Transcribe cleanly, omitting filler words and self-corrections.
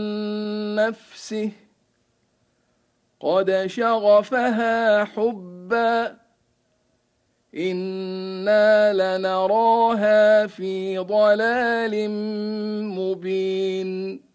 نفسه قد شغفها حبا إنا لنراها في ضلال مبين